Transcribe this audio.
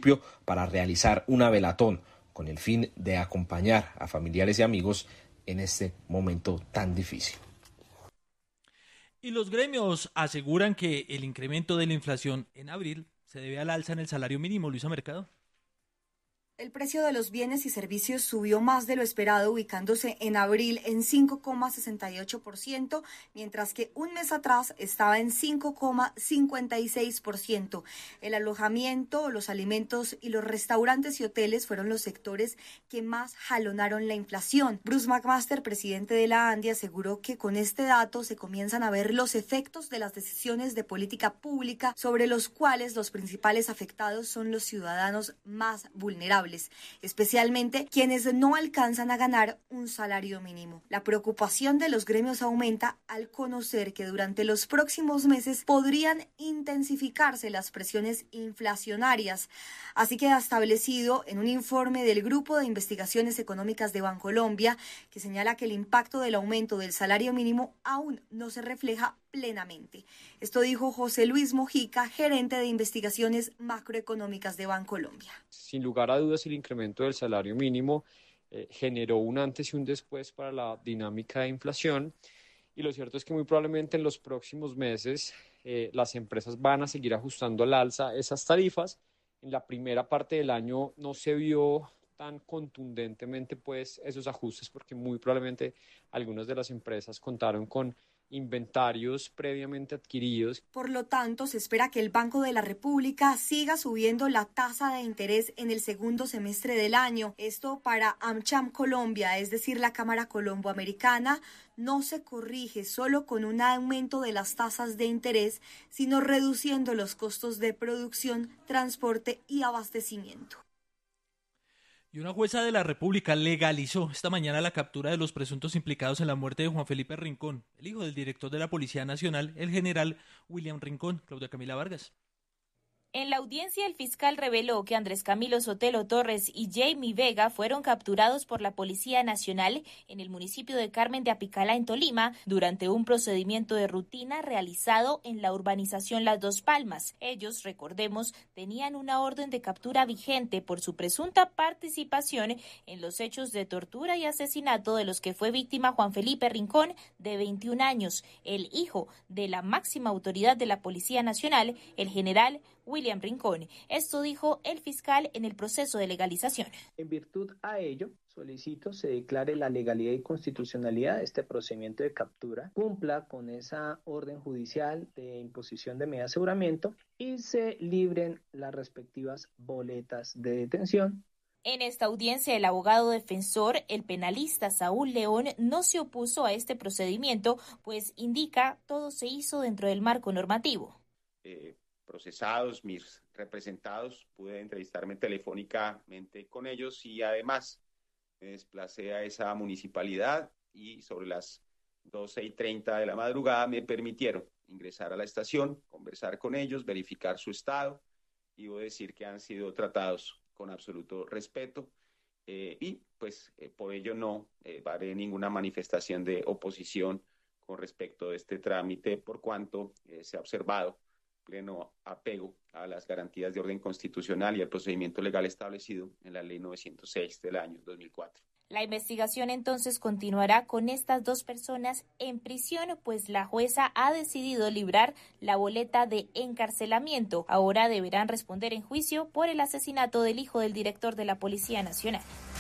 municipio para realizar una velatón con el fin de acompañar a familiares y amigos en este momento tan difícil. Y los gremios aseguran que el incremento de la inflación en abril se debe al alza en el salario mínimo. Luisa Mercado. El precio de los bienes y servicios subió más de lo esperado, ubicándose en abril en 5,68%, mientras que un mes atrás estaba en 5,56%. El alojamiento, los alimentos y los restaurantes y hoteles fueron los sectores que más jalonaron la inflación. Bruce McMaster, presidente de la ANDI, aseguró que con este dato se comienzan a ver los efectos de las decisiones de política pública, sobre los cuales los principales afectados son los ciudadanos más vulnerables, especialmente quienes no alcanzan a ganar un salario mínimo. La preocupación de los gremios aumenta al conocer que durante los próximos meses podrían intensificarse las presiones inflacionarias. Así queda establecido en un informe del Grupo de Investigaciones Económicas de Bancolombia, que señala que el impacto del aumento del salario mínimo aún no se refleja plenamente. Esto dijo José Luis Mojica, gerente de investigaciones macroeconómicas de Bancolombia. Sin lugar a dudas, el incremento del salario mínimo generó un antes y un después para la dinámica de inflación, y lo cierto es que muy probablemente en los próximos meses las empresas van a seguir ajustando al alza esas tarifas. En la primera parte del año no se vio tan contundentemente pues esos ajustes, porque muy probablemente algunas de las empresas contaron con inventarios previamente adquiridos. Por lo tanto, se espera que el Banco de la República siga subiendo la tasa de interés en el segundo semestre del año. Esto para AmCham Colombia, es decir, la Cámara Colomboamericana, no se corrige solo con un aumento de las tasas de interés, sino reduciendo los costos de producción, transporte y abastecimiento. Y una jueza de la República legalizó esta mañana la captura de los presuntos implicados en la muerte de Juan Felipe Rincón, el hijo del director de la Policía Nacional, el general William Rincón. Claudia Camila Vargas. En la audiencia, el fiscal reveló que Andrés Camilo Sotelo Torres y Jamie Vega fueron capturados por la Policía Nacional en el municipio de Carmen de Apicalá, en Tolima, durante un procedimiento de rutina realizado en la urbanización Las Dos Palmas. Ellos, recordemos, tenían una orden de captura vigente por su presunta participación en los hechos de tortura y asesinato de los que fue víctima Juan Felipe Rincón, de 21 años, el hijo de la máxima autoridad de la Policía Nacional, el general William Rincón. Esto dijo el fiscal en el proceso de legalización. En virtud a ello, solicito se declare la legalidad y constitucionalidad de este procedimiento de captura, cumpla con esa orden judicial de imposición de medida de aseguramiento y se libren las respectivas boletas de detención. En esta audiencia, el abogado defensor, el penalista Saúl León, no se opuso a este procedimiento, pues indica todo se hizo dentro del marco normativo. Procesados, mis representados, pude entrevistarme telefónicamente con ellos y además me desplacé a esa municipalidad y sobre las 12:30 de la madrugada me permitieron ingresar a la estación, conversar con ellos, verificar su estado y debo decir que han sido tratados con absoluto respeto y pues por ello no haré ninguna manifestación de oposición con respecto a este trámite, por cuanto se ha observado pleno apego a las garantías de orden constitucional y al procedimiento legal establecido en la Ley 906 del año 2004. La investigación entonces continuará con estas dos personas en prisión, pues la jueza ha decidido librar la boleta de encarcelamiento. Ahora deberán responder en juicio por el asesinato del hijo del director de la Policía Nacional.